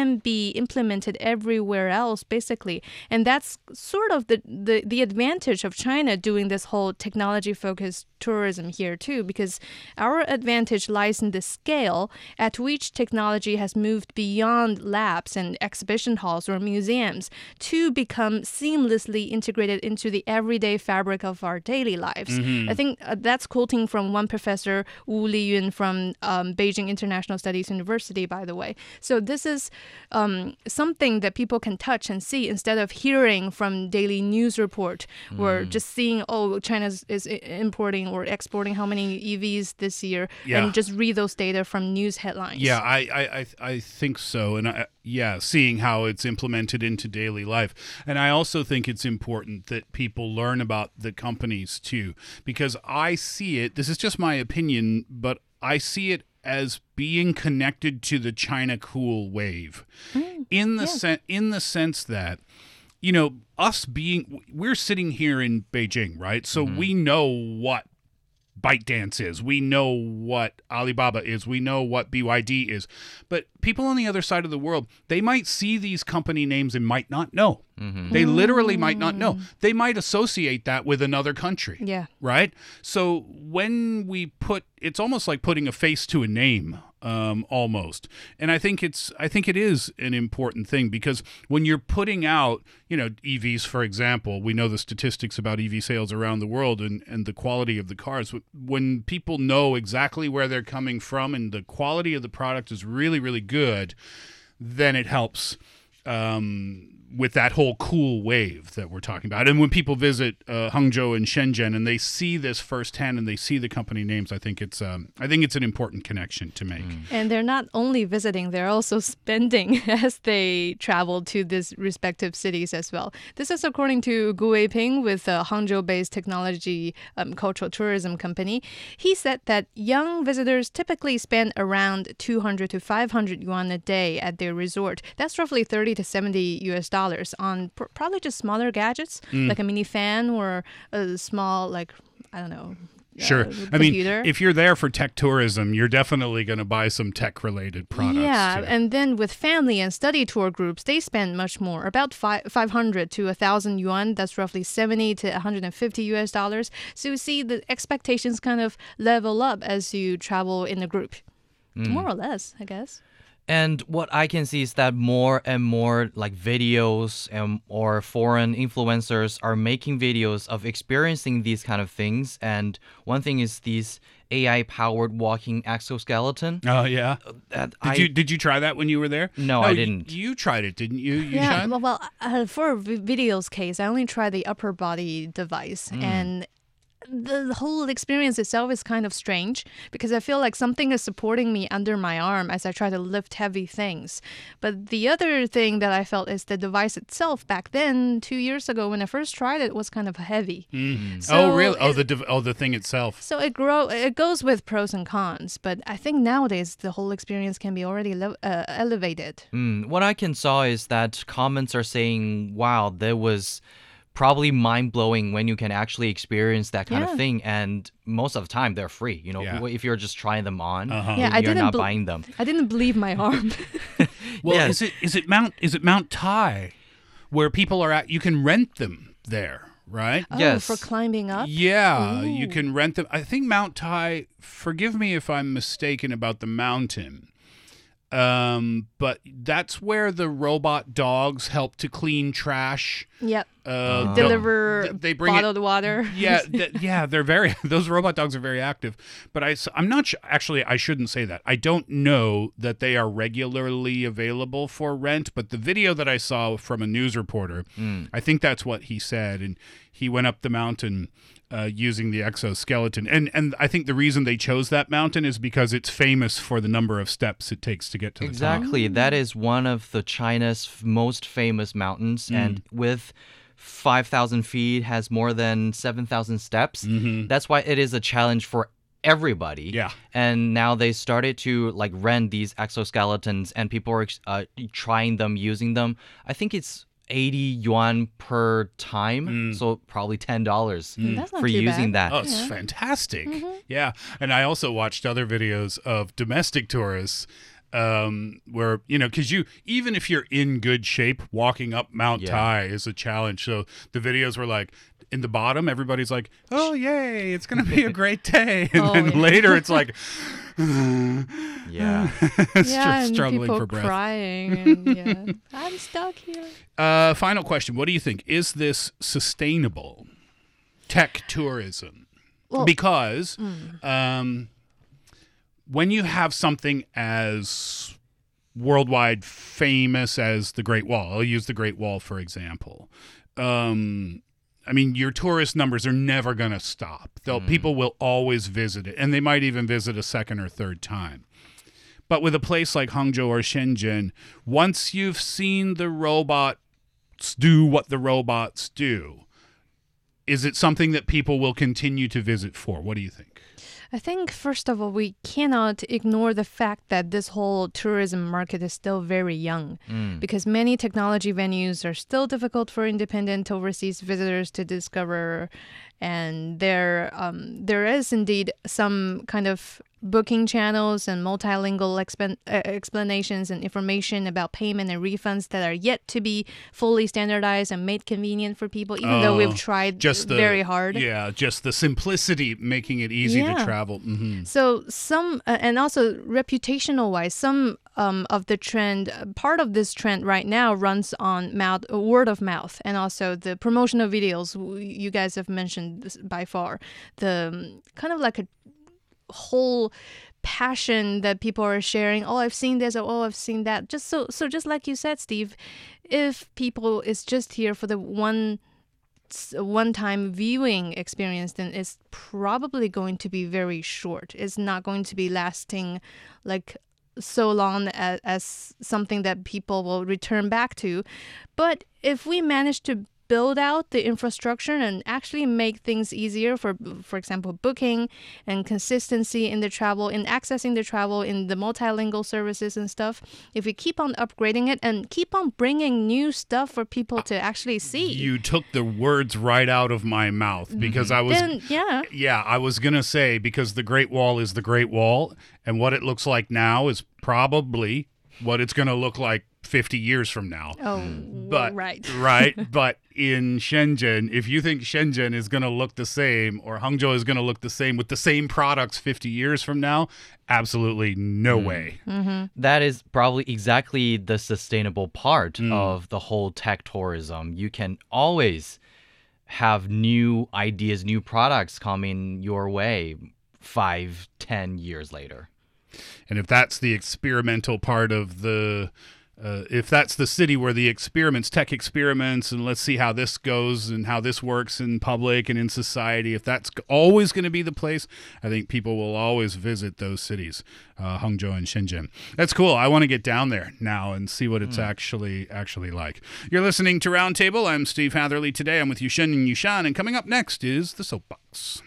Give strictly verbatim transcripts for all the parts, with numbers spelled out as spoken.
can be implemented everywhere else, basically. And that's sort of the, the, the advantage of China doing this whole technology-focused tourism here, too, because our advantage lies in the scale at which technology has moved beyond labs and exhibition halls or museums to become seamlessly integrated into the everyday fabric of our daily lives. Mm-hmm. I think uh, that's quoting from one professor, Wu Liyun from um, Beijing International Studies University, by the way. So this is um, something that people can touch and see instead of hearing from daily news report mm. or just seeing, oh, China is importing or exporting how many E Vs this year, yeah. and just read those data from news headlines. Yeah, I I, I think so. And I, yeah, seeing how it's implemented into daily life. And I also think it's important that people learn about the companies too, because I see it, this is just my opinion, but I see it as being connected to the China cool wave mm, in the yeah. sen- in the sense that, you know, us being, we're sitting here in Beijing, right? So mm-hmm. we know what ByteDance is. We know what Alibaba is. We know what B Y D is. But people on the other side of the world, they might see these company names and might not know. Mm-hmm. They literally might not know. They might associate that with another country. Yeah. Right? So when we put, it's almost like putting a face to a name. Um, almost. And I think it's, I think it is an important thing because when you're putting out, you know, E Vs, for example, we know the statistics about E V sales around the world and, and the quality of the cars. When people know exactly where they're coming from and the quality of the product is really, really good, then it helps um, with that whole cool wave that we're talking about. And when people visit uh, Hangzhou and Shenzhen and they see this firsthand and they see the company names, I think it's um, I think it's an important connection to make. Mm. And they're not only visiting, they're also spending as they travel to these respective cities as well. This is according to Gu Weiping with a Hangzhou-based technology um, cultural tourism company. He said that young visitors typically spend around two hundred to five hundred yuan a day at their resort. That's roughly thirty to seventy U S dollars. On pr- probably just smaller gadgets, mm. like a mini fan or a small, like, I don't know, Sure. Uh, I mean, if you're there for tech tourism, you're definitely going to buy some tech-related products. Yeah, too. And then with family and study tour groups, they spend much more, about five, 500 to one thousand yuan. That's roughly seventy to one hundred fifty U S dollars. So you see the expectations kind of level up as you travel in a group. Mm. More or less, I guess. And what I can see is that more and more like videos and or foreign influencers are making videos of experiencing these kind of things. And one thing is these A I-powered walking exoskeleton. Oh, yeah. Uh, did I, you did you try that when you were there? No, no I didn't. You, you tried it, didn't you? you yeah, tried? well, well uh, for v- video's case, I only tried the upper body device. Mm. And the whole experience itself is kind of strange because I feel like something is supporting me under my arm as I try to lift heavy things. But the other thing that I felt is the device itself back then, two years ago when I first tried it, was kind of heavy. Mm. So oh, really? Oh, the dev- oh, the thing itself. So it grow it goes with pros and cons. But I think nowadays the whole experience can be already le- uh, elevated. Mm. What I can saw is that comments are saying, wow, there was probably mind-blowing when you can actually experience that kind yeah. of thing, and most of the time they're free, you know, yeah. if you're just trying them on. Uh-huh. Yeah, you're I didn't not be- buying them. I didn't believe my arm. Well, yes. is it is it Mount is it Mount Tai where people are at, you can rent them there, right? Oh, yes. for climbing up? Yeah, Ooh. You can rent them. I think Mount Tai, forgive me if I'm mistaken about the mountain, um, but that's where the robot dogs help to clean trash. Yep. Uh, Deliver they, they bring bottled it, water. Yeah, th- yeah, they're very. Those robot dogs are very active. But I, I'm not sh- actually. I shouldn't say that. I don't know that they are regularly available for rent. But the video that I saw from a news reporter, mm. I think that's what he said, and he went up the mountain uh, using the exoskeleton. And and I think the reason they chose that mountain is because it's famous for the number of steps it takes to get to the exactly. top. That is one of the China's f- most famous mountains, mm. and with five thousand feet has more than seven thousand steps. Mm-hmm. That's why it is a challenge for everybody. Yeah. And now they started to like rent these exoskeletons and people are uh, trying them, using them. I think it's eighty yuan per time, mm. so probably ten dollars mm. for using bad. that. Oh, it's yeah. fantastic. Mm-hmm. Yeah. And I also watched other videos of domestic tourists um, where, you know, because you, even if you're in good shape, walking up Mount Yeah. Tai is a challenge. So the videos were like, in the bottom, everybody's like, oh, yay, it's going to be a great day. And Oh, then yeah. later it's like, Yeah. str- yeah, and struggling people for breath. crying. And, yeah, I'm stuck here. Uh, final question. What do you think? Is this sustainable? Tech tourism? Well, because um, when you have something as worldwide famous as the Great Wall, I'll use the Great Wall for example. Um, I mean, your tourist numbers are never going to stop. They'll, People will always visit it, and they might even visit a second or third time. But with a place like Hangzhou or Shenzhen, once you've seen the robots do what the robots do, is it something that people will continue to visit for? What do you think? I think, first of all, we cannot ignore the fact that this whole tourism market is still very young because many technology venues are still difficult for independent overseas visitors to discover. And there, um, there is indeed some kind of booking channels and multilingual expen- uh, explanations and information about payment and refunds that are yet to be fully standardized and made convenient for people, even though Oh, we've tried Just the, very hard. Yeah, just the simplicity, making it easy Yeah. to travel. hmm So some, uh, and also reputational wise, some um, of the trend, uh, part of this trend right now runs on mouth, uh, word of mouth, and also the promotional videos w- you guys have mentioned this by far. The um, kind of like a whole passion that people are sharing. Oh, I've seen this, or oh, I've seen that. Just so, so just like you said, Steve, if people is just here for the one one-time viewing experience, then it's probably going to be very short. It's not going to be lasting like so long as, as something that people will return back to. But if we manage to build out the infrastructure and actually make things easier for, for example, booking and consistency in the travel, in accessing the travel, in the multilingual services and stuff, if we keep on upgrading it and keep on bringing new stuff for people to actually see, You took the words right out of my mouth because I was, then yeah, yeah, I was going to say because the Great Wall is the Great Wall and what it looks like now is probably what it's going to look like fifty years from now. oh, But right. right, but in Shenzhen, if you think Shenzhen is going to look the same or Hangzhou is going to look the same with the same products fifty years from now, absolutely no way. That is probably exactly the sustainable part of the whole tech tourism. You can always have new ideas, new products coming your way five, ten years later. And if that's the experimental part of the Uh, if that's the city where the experiments, tech experiments, and let's see how this goes and how this works in public and in society, if that's always going to be the place, I think people will always visit those cities, uh, Hangzhou and Shenzhen. That's cool. I want to get down there now and see what it's mm. actually actually like. You're listening to Roundtable. I'm Steve Hatherley. Today I'm with Yushin and Yushan, and coming up next is The Soapbox.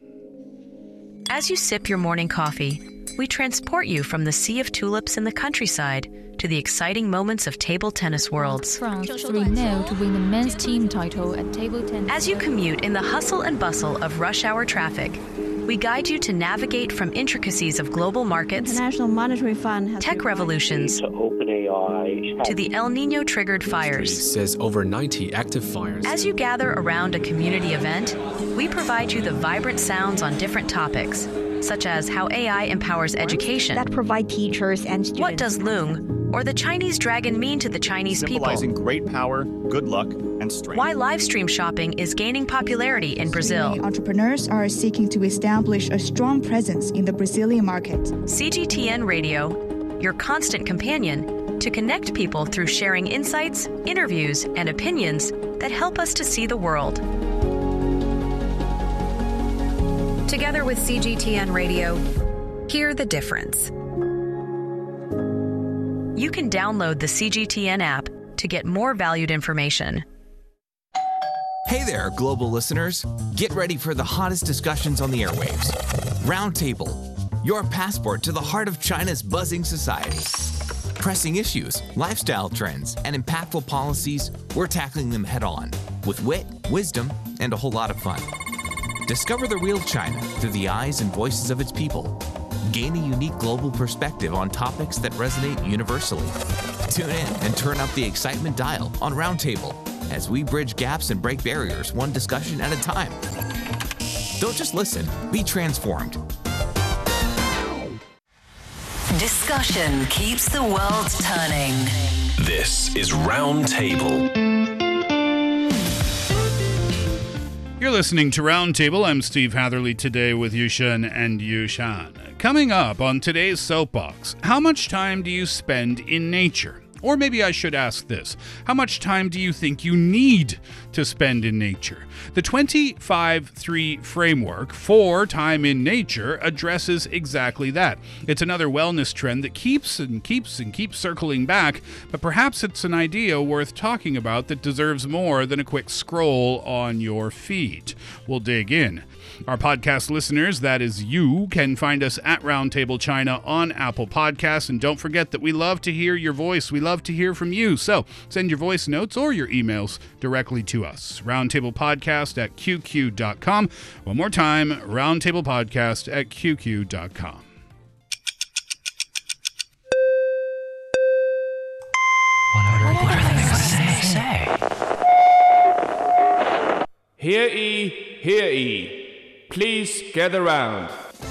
As you sip your morning coffee, we transport you from the sea of tulips in the countryside to the exciting moments of table tennis worlds. France three nil to win the men's team title at table tennis. As you commute in the hustle and bustle of rush hour traffic, we guide you to navigate from intricacies of global markets, International Monetary Fund has tech revolutions, to OpenAI, to the El Nino-triggered fires. Says over ninety active fires. As you gather around a community event, we provide you the vibrant sounds on different topics, such as how A I empowers education, that provide teachers and students. what does Loong or the Chinese dragon mean to the Chinese people, symbolizing great power, good luck, and strength. why live stream shopping is gaining popularity in Brazil. Entrepreneurs are seeking to establish a strong presence in the Brazilian market. C G T N Radio, your constant companion to connect people through sharing insights, interviews, and opinions that help us to see the world. Together with C G T N Radio, hear the difference. You can download the C G T N app to get more valued information. Hey there, global listeners. Get ready for the hottest discussions on the airwaves. Roundtable, your passport to the heart of China's buzzing society. Pressing issues, lifestyle trends, and impactful policies, we're tackling them head on with wit, wisdom, and a whole lot of fun. Discover the real China through the eyes and voices of its people. Gain a unique global perspective on topics that resonate universally. Tune in and turn up the excitement dial on Roundtable as we bridge gaps and break barriers one discussion at a time. Don't just listen, be transformed. Discussion keeps the world turning. This is Roundtable. You're listening to Roundtable. I'm Steve Hatherley today with Yushun and Yushan. Coming up on today's Soapbox, how much time do you spend in nature? Or maybe I should ask this, how much time do you think you need to spend in nature? The twenty-five three framework for time in nature addresses exactly that. It's another wellness trend that keeps and keeps and keeps circling back, but perhaps it's an idea worth talking about that deserves more than a quick scroll on your feed. We'll dig in. Our podcast listeners, that is you, can find us at Roundtable China on Apple Podcasts. And don't forget that we love to hear your voice. We love to hear from you. So send your voice notes or your emails directly to us. Roundtablepodcast at q q dot com. One more time, roundtablepodcast at q q dot com. What are, what are they going to say? say? Hear ye, hear ye. Please gather round.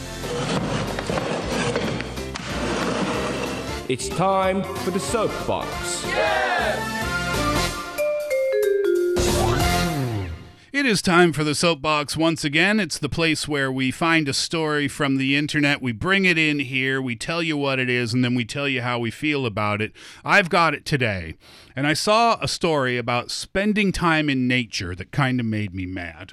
It's time for the soapbox. It is time for the Soapbox once again. It's the place where we find a story from the internet, we bring it in here, we tell you what it is, and then we tell you how we feel about it. I've got it today, and I saw a story about spending time in nature that kind of made me mad,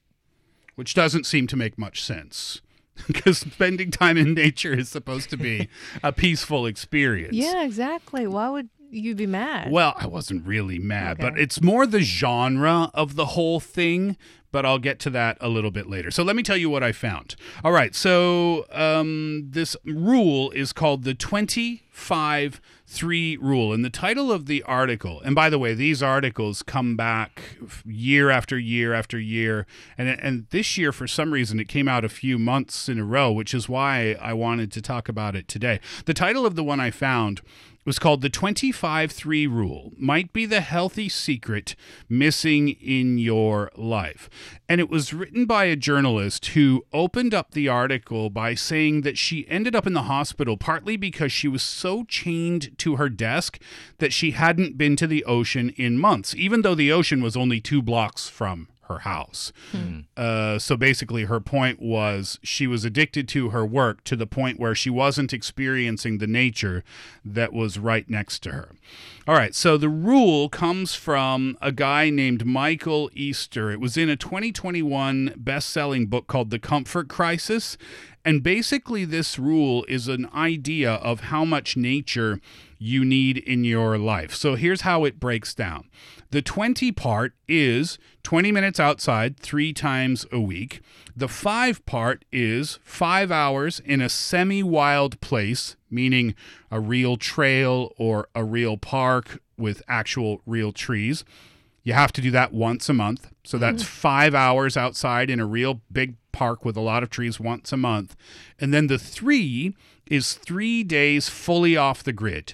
which doesn't seem to make much sense. Because spending time in nature is supposed to be a peaceful experience. Yeah, exactly. Why would you be mad? Well, I wasn't really mad, Okay. but it's more the genre of the whole thing, but I'll get to that a little bit later. So let me tell you what I found. All right, so um, this rule is called the twenty-five three rule, and the title of the article, and by the way, these articles come back year after year after year, and and this year, for some reason, it came out a few months in a row, which is why I wanted to talk about it today. The title of the one I found was called the twenty-five three rule, might be the healthy secret missing in your life. And it was written by a journalist who opened up the article by saying that she ended up in the hospital partly because she was so chained to her desk that she hadn't been to the ocean in months, even though the ocean was only two blocks from her house. Hmm. Uh, so basically her point was she was addicted to her work to the point where she wasn't experiencing the nature that was right next to her. All right, so the rule comes from a guy named Michael Easter. It was in a twenty twenty-one best-selling book called The Comfort Crisis. And basically this rule is an idea of how much nature you need in your life. So here's how it breaks down. The twenty part is twenty minutes outside three times a week. The five part is five hours in a semi-wild place, meaning a real trail or a real park with actual real trees. You have to do that once a month. So that's five hours outside in a real big park with a lot of trees once a month. And then the three is three days fully off the grid.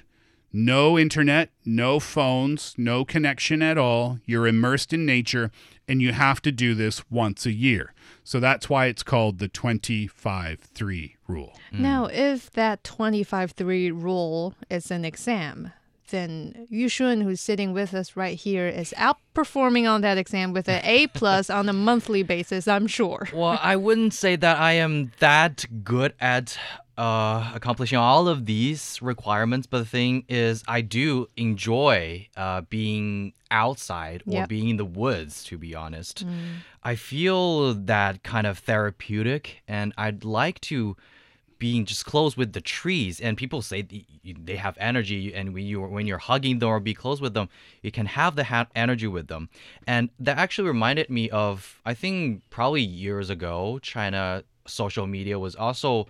No internet, no phones, no connection at all. You're immersed in nature, and you have to do this once a year. So that's why it's called the twenty-five three rule. Now, if that twenty-five three rule is an exam, then Yushun, who's sitting with us right here, is outperforming on that exam with an A plus on a monthly basis, I'm sure. Well, I wouldn't say that I am that good at uh, accomplishing all of these requirements, but the thing is, I do enjoy uh, being outside or Yep. being in the woods, to be honest. Mm. I feel that kind of therapeutic, and I'd like to being just close with the trees. And people say th- they have energy, and when you when you're hugging them or be close with them, you can have the ha- energy with them. And that actually reminded me of, I think probably years ago, China social media was also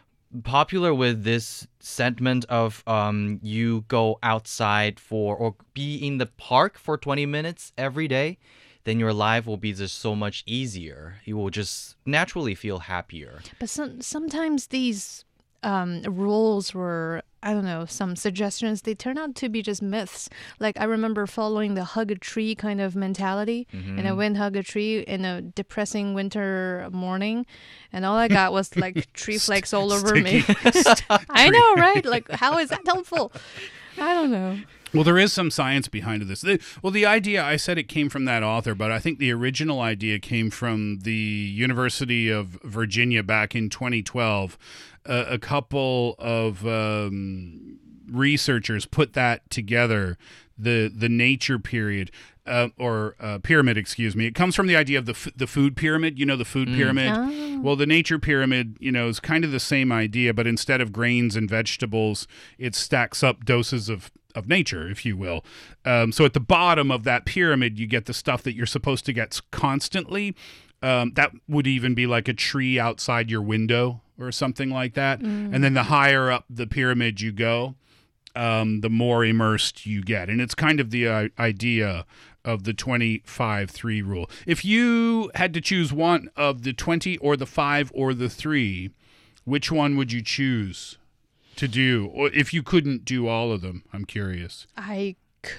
popular with this sentiment of um you go outside for or be in the park for twenty minutes every day, then your life will be just so much easier. You will just naturally feel happier. But some, sometimes these um, rules were, I don't know, some suggestions, they turn out to be just myths. Like I remember following the hug a tree kind of mentality, mm-hmm. and I went hug a tree in a depressing winter morning, and all I got was like tree flakes all over me. I know, right? Like, how is that helpful? I don't know. Well, there is some science behind this. The, well, the idea, I said it came from that author, but I think the original idea came from the University of Virginia back in twenty twelve. Uh, a couple of um, researchers put that together, the the nature period. Uh, or uh, pyramid, excuse me. It comes from the idea of the f- the food pyramid. You know, the food mm. pyramid. Oh. Well, the nature pyramid, you know, is kind of the same idea, but instead of grains and vegetables, it stacks up doses of, of nature, if you will. Um, so at the bottom of that pyramid, you get the stuff that you're supposed to get constantly. Um, that would even be like a tree outside your window or something like that. Mm. And then the higher up the pyramid you go, um, the more immersed you get. And it's kind of the uh, idea of the twenty-five three rule. If you had to choose one of the twenty or the five or the three, which one would you choose to do? Or if you couldn't do all of them, I'm curious. I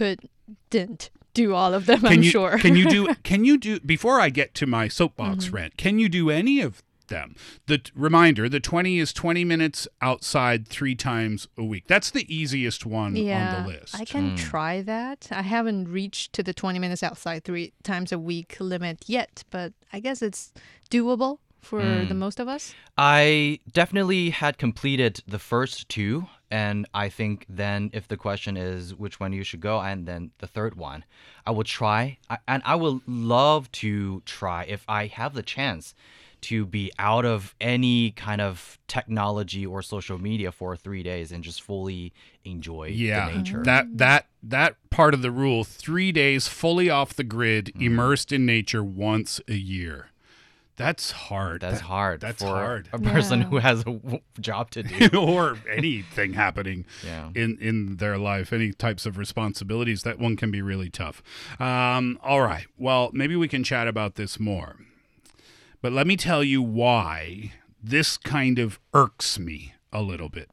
couldn't do all of them, can I'm you, sure. Can you do, can you do, before I get to my soapbox mm-hmm. rant, can you do any of them? The t- reminder, the twenty is twenty minutes outside three times a week. That's the easiest one yeah, on the list. I can mm. try that. I haven't reached to the twenty minutes outside three times a week limit yet, but I guess it's doable for mm. the most of us. I definitely had completed the first two, and I think then if the question is which one you should go, and then the third one, I will try, I, and I would love to try if I have the chance to be out of any kind of technology or social media for three days and just fully enjoy yeah, the nature. That that that part of the rule, three days fully off the grid, mm. immersed in nature once a year. That's hard. That's that, hard. That's for hard. A person yeah. who has a w- job to do. Or anything happening yeah. in, in their life, any types of responsibilities. That one can be really tough. Um, all right. Well, maybe we can chat about this more. But let me tell you why this kind of irks me a little bit.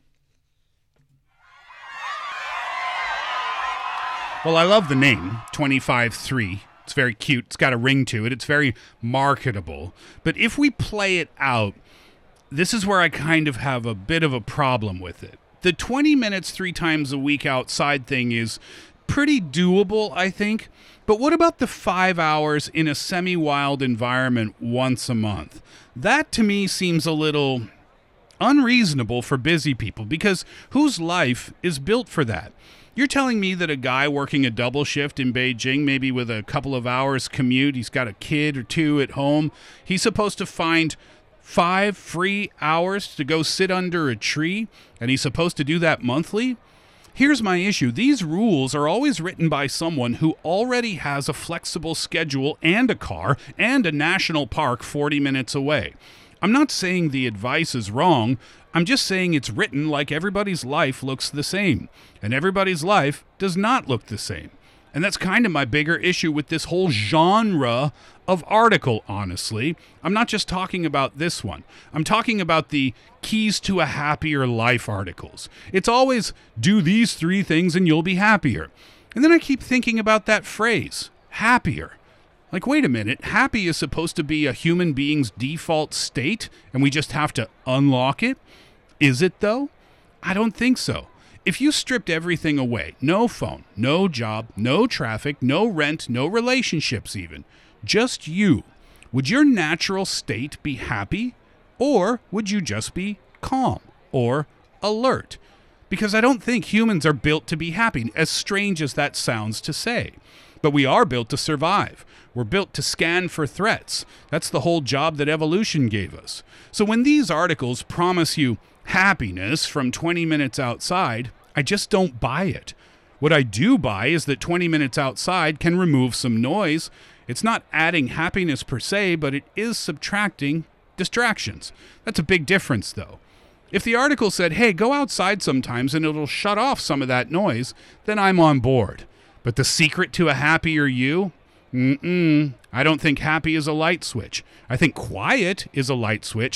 Well, I love the name, twenty-five three. It's very cute. It's got a ring to it. It's very marketable. But if we play it out, this is where I kind of have a bit of a problem with it. The twenty minutes three times a week outside thing is pretty doable, I think. But what about the five hours in a semi-wild environment once a month? That to me seems a little unreasonable for busy people, because whose life is built for that? You're telling me that a guy working a double shift in Beijing, maybe with a couple of hours commute, he's got a kid or two at home, he's supposed to find five free hours to go sit under a tree, and he's supposed to do that monthly? Here's my issue. These rules are always written by someone who already has a flexible schedule and a car and a national park forty minutes away. I'm not saying the advice is wrong. I'm just saying it's written like everybody's life looks the same, and everybody's life does not look the same. And that's kind of my bigger issue with this whole genre of article, honestly. I'm not just talking about this one. I'm talking about the keys to a happier life articles. It's always, do these three things and you'll be happier. And then I keep thinking about that phrase, happier. Like, wait a minute, happy is supposed to be a human being's default state, and we just have to unlock it? Is it, though? I don't think so. If you stripped everything away, no phone, no job, no traffic, no rent, no relationships even, just you, would your natural state be happy? Or would you just be calm or alert? Because I don't think humans are built to be happy, as strange as that sounds to say. But we are built to survive. We're built to scan for threats. That's the whole job that evolution gave us. So when these articles promise you happiness from twenty minutes outside, I just don't buy it. What I do buy is that twenty minutes outside can remove some noise. It's not adding happiness per se, but it is subtracting distractions. That's a big difference, though. If the article said, hey, go outside sometimes and it'll shut off some of that noise, then I'm on board. But the secret to a happier you? Mm-mm. I don't think happy is a light switch. I think quiet is a light switch,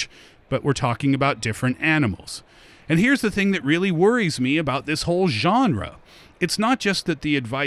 but we're talking about different animals. And here's the thing that really worries me about this whole genre. It's not just that the advice